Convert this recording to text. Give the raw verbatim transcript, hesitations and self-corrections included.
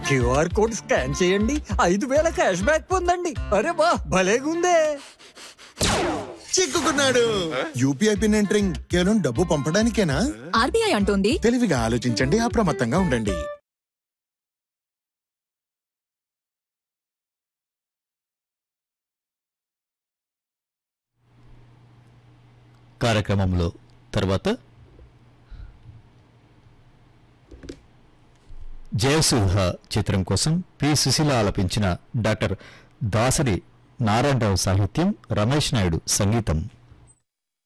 QR code scan చేయండి, ఐదు వేల క్యాష్ బ్యాక్ పొందండి. అరే వా, భలేగుందే. చిక్కుకున్నాడు. యూపీఐ పిన్ ఎంటరింగ్ కేవలం డబ్బు పంపడానికేనా? ఆర్బీఐ అంటోంది తెలివిగా ఆలోచించండి, అప్రమత్తంగా ఉండండి. కార్యక్రమంలో తర్వాత జయసుధ చిత్రం కోసం పి సుశీల ఆలపించిన డాక్టర్ దాసరి నారాయణరావు సాహిత్యం, రమేష్ నాయుడు సంగీతం.